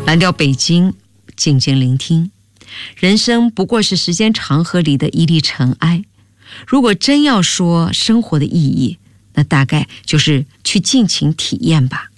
蓝调北京，静静聆听。人生不过是时间长河里的一粒尘埃，如果真要说生活的意义，那大概就是去尽情体验吧。